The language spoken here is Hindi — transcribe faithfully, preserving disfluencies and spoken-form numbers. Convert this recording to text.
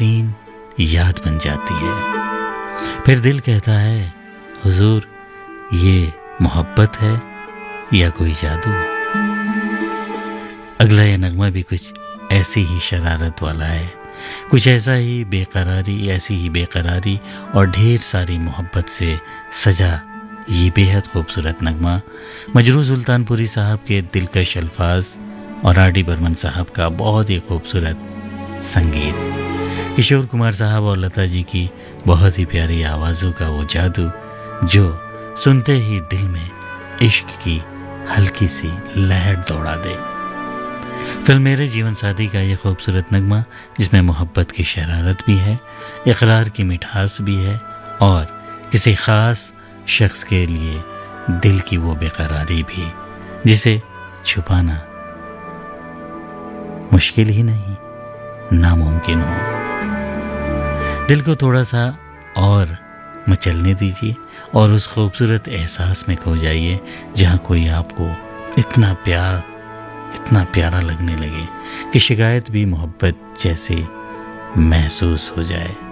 हसीन याद बन जाती है। फिर दिल कहता है, हुजूर ये मोहब्बत है या कोई जादू। अगला ये नगमा भी कुछ ऐसी ही शरारत वाला है, कुछ ऐसा ही बेकरारी, ऐसी ही बेकरारी और ढेर सारी मोहब्बत से सजा ये बेहद खूबसूरत नगमा मजरू सुल्तानपुरी साहब के दिलकश अल्फाज और आर डी बर्मन साहब का बहुत ही खूबसूरत संगीत, किशोर कुमार साहब और लता जी की बहुत ही प्यारी आवाज़ों का वो जादू जो सुनते ही दिल में इश्क की हल्की सी लहर दौड़ा दे। फिल्म मेरे जीवन साथी का ये खूबसूरत नगमा जिसमें मोहब्बत की शरारत भी है, इकरार की मिठास भी है और किसी ख़ास शख्स के लिए दिल की वो बेकरारी भी जिसे छुपाना मुश्किल ही नहीं, नामुमकिन हो। दिल को थोड़ा सा और मचलने दीजिए और उस खूबसूरत एहसास में खो जाइए जहाँ कोई आपको इतना प्यार इतना प्यारा लगने लगे कि शिकायत भी मोहब्बत जैसे महसूस हो जाए।